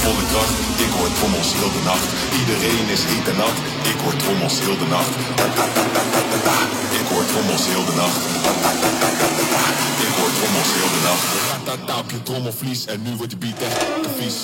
volle kracht. Ik hoor trommels heel de nacht. Iedereen is heet en nat. Ik hoor trommels heel de nacht. Ta-ta-ta-ta-ta-ta. Ik hoor trommels heel de nacht. Ta-ta-ta-ta-ta-ta. Ik hoor trommels heel de nacht. Ta-ta-ta op je trommelvlies en nu wordt je beat echt te vies.